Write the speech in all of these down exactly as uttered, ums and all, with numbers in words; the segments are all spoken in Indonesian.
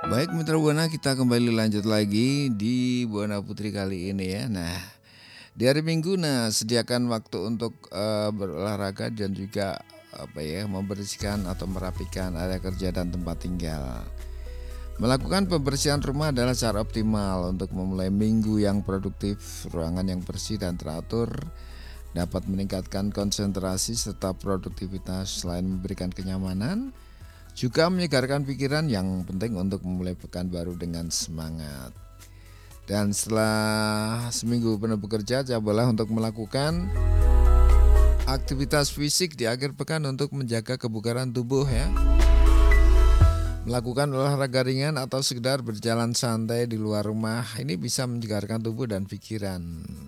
Baik Mitra Buana, kita kembali lanjut lagi di Buana Putri kali ini ya. Nah, di hari Minggu, nah sediakan waktu untuk eh, berolahraga dan juga apa ya membersihkan atau merapikan area kerja dan tempat tinggal. Melakukan pembersihan rumah adalah cara optimal untuk memulai minggu yang produktif. Ruangan yang bersih dan teratur dapat meningkatkan konsentrasi serta produktivitas selain memberikan kenyamanan, juga menyegarkan pikiran yang penting untuk memulai pekan baru dengan semangat. Dan setelah seminggu penuh bekerja, cobalah untuk melakukan aktivitas fisik di akhir pekan untuk menjaga kebugaran tubuh ya. Melakukan olahraga ringan atau sekedar berjalan santai di luar rumah ini bisa menyegarkan tubuh dan pikiran.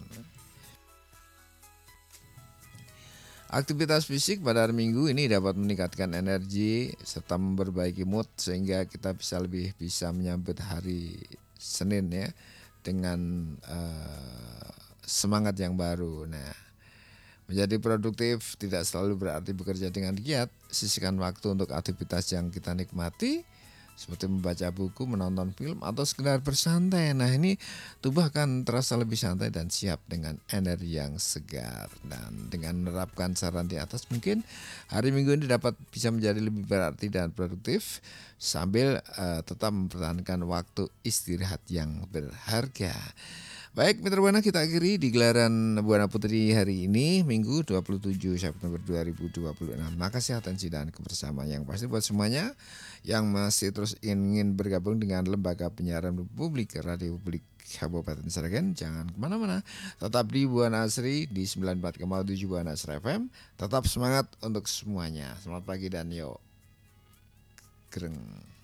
Aktivitas fisik pada hari Minggu ini dapat meningkatkan energi serta memperbaiki mood sehingga kita bisa lebih bisa menyambut hari Senin ya dengan uh, semangat yang baru. Nah, menjadi produktif tidak selalu berarti bekerja dengan giat. Sisihkan waktu untuk aktivitas yang kita nikmati seperti membaca buku, menonton film, atau sekedar bersantai. Nah, ini tubuh akan terasa lebih santai dan siap dengan energi yang segar. Dan dengan menerapkan saran di atas, mungkin hari Minggu ini dapat bisa menjadi lebih berarti dan produktif sambil uh, tetap mempertahankan waktu istirahat yang berharga. Baik Mitra Buana, kita akhiri di gelaran Buana Putri hari ini Minggu dua puluh tujuh September dua ribu dua puluh enam. Makasih atensi dan kebersamaan yang pasti buat semuanya yang masih terus ingin bergabung dengan Lembaga Penyiaran Republik Radio Publik Kabupaten Sragen. Jangan kemana-mana, tetap di Buana Asri di sembilan puluh empat koma tujuh Buana Asri F M. Tetap semangat untuk semuanya. Selamat pagi dan yuk greng.